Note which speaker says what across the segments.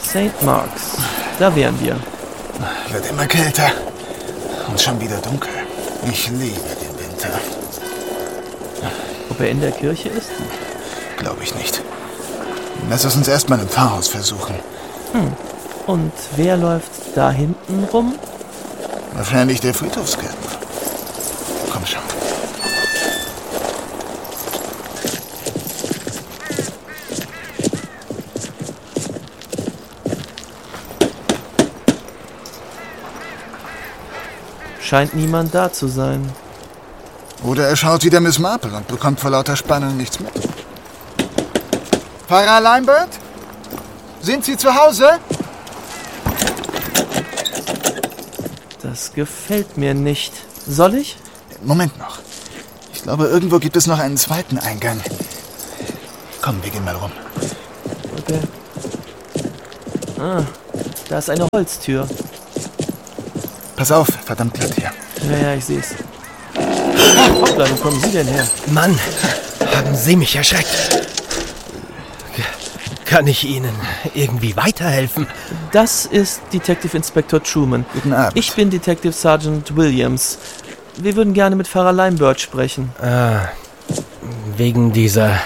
Speaker 1: St. Mark's. Da wären wir.
Speaker 2: Wird immer kälter. Und schon wieder dunkel. Ich liebe den Winter.
Speaker 1: Ob er in der Kirche ist?
Speaker 2: Glaube ich nicht. Lass es uns erstmal im Pfarrhaus versuchen.
Speaker 1: Und wer läuft da hinten rum?
Speaker 2: Wahrscheinlich der Friedhofsgärtner. Komm schon.
Speaker 1: Scheint niemand da zu sein.
Speaker 2: Oder er schaut wieder Miss Marple und bekommt vor lauter Spannung nichts mit. Pfarrer Lambert? Sind Sie zu Hause?
Speaker 1: Das gefällt mir nicht. Soll ich?
Speaker 2: Moment noch. Ich glaube, irgendwo gibt es noch einen zweiten Eingang. Komm, wir gehen mal rum.
Speaker 1: Okay. Da ist eine Holztür.
Speaker 2: Pass auf, verdammt glatt hier.
Speaker 1: Ja, ich sehe es. Hoppla, wo kommen Sie denn her?
Speaker 3: Mann, haben Sie mich erschreckt. Kann ich Ihnen irgendwie weiterhelfen?
Speaker 1: Das ist Detective Inspector Truman.
Speaker 2: Guten Abend.
Speaker 1: Ich bin Detective Sergeant Williams. Wir würden gerne mit Pfarrer Lambert sprechen.
Speaker 3: Wegen dieser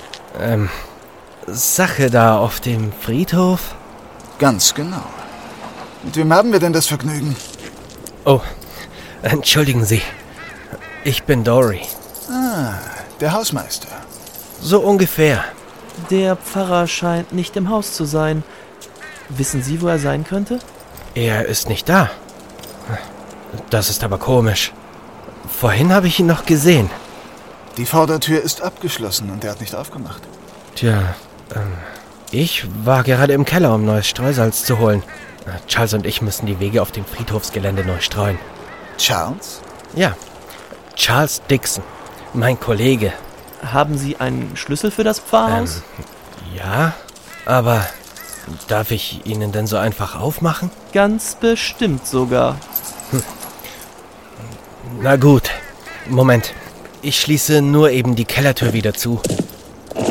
Speaker 3: Sache da auf dem Friedhof?
Speaker 2: Ganz genau. Mit wem haben wir denn das Vergnügen?
Speaker 3: Oh, entschuldigen Sie. Ich bin Dory.
Speaker 2: Der Hausmeister.
Speaker 3: So ungefähr.
Speaker 1: Der Pfarrer scheint nicht im Haus zu sein. Wissen Sie, wo er sein könnte?
Speaker 3: Er ist nicht da. Das ist aber komisch. Vorhin habe ich ihn noch gesehen.
Speaker 2: Die Vordertür ist abgeschlossen und er hat nicht aufgemacht.
Speaker 3: Tja, ich war gerade im Keller, um neues Streusalz zu holen. Charles und ich müssen die Wege auf dem Friedhofsgelände neu streuen.
Speaker 2: Charles?
Speaker 3: Ja, Charles Dixon, mein Kollege.
Speaker 1: Haben Sie einen Schlüssel für das Pfarrhaus?
Speaker 3: Ja, aber darf ich Ihnen denn so einfach aufmachen?
Speaker 1: Ganz bestimmt sogar.
Speaker 3: Na gut, Moment. Ich schließe nur eben die Kellertür wieder zu.